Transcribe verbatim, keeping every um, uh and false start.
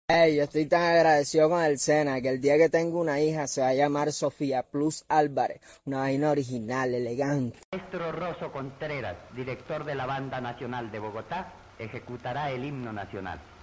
Ey, yo estoy tan agradecido con el Sena que el día que tengo una hija se va a llamar Sofía Plus Álvarez, una vaina original, elegante. Maestro Rosso Contreras, director de la Banda Nacional de Bogotá, ejecutará el himno nacional.